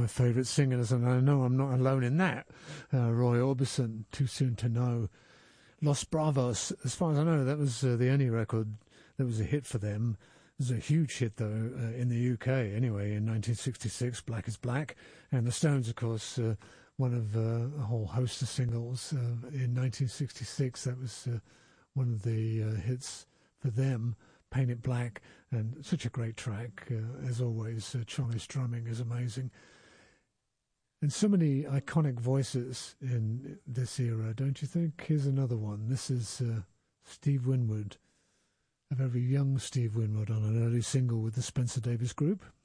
my favourite singers, and I know I'm not alone in that. Roy Orbison, Too Soon to Know. Los Bravos, as far as I know, that was the only record that was a hit for them. It was a huge hit, though, in the UK, anyway, in 1966, Black is Black. And the Stones, of course, one of a whole host of singles. In 1966, that was one of the hits for them, Paint It Black, and such a great track. As always, Charlie's drumming is amazing. And so many iconic voices in this era, don't you think? Here's another one. This is Steve Winwood, a very young Steve Winwood on an early single with the Spencer Davis Group.